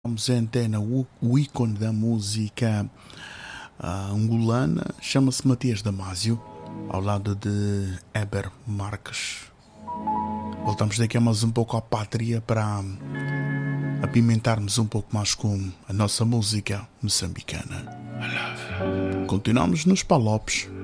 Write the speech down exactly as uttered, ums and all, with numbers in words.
Vamos à antena, o, o ícone da música uh, angolana chama-se Matias Damasio, ao lado de Heber Marques. Voltamos daqui a mais um pouco à pátria para apimentarmos um pouco mais com a nossa música moçambicana. Continuamos nos Palopes.